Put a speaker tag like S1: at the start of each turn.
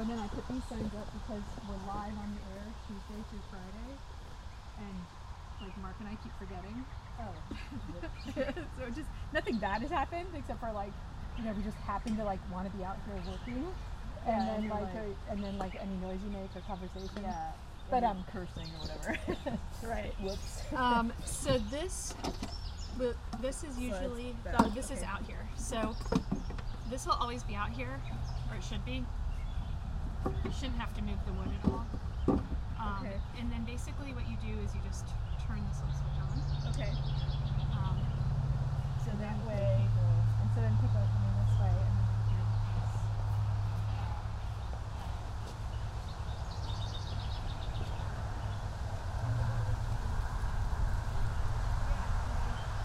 S1: and then I put these signs up because we're live on the air Tuesday through Friday, and like Mark and I keep forgetting.
S2: Oh.
S1: So just nothing bad has happened except for like, you know, we just happen to like want to be out here working, and then like any noise you make or conversation.
S2: Yeah.
S1: But
S2: cursing or whatever.
S1: right.
S2: Whoops.
S1: So this is usually this is out here. So this will always be out here, or it should be. You shouldn't have to move the wood at all.
S2: Okay.
S1: And then basically what you do is you just turn this little switch on.
S2: Okay.
S1: Um,
S2: So that way